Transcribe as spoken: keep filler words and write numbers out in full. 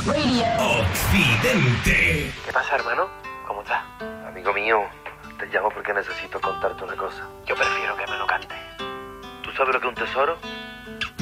Occidente. ¿Qué pasa, hermano? ¿Cómo estás? Amigo mío, te llamo porque necesito contarte una cosa. Yo prefiero que me lo cantes. ¿Tú sabes lo que es un tesoro?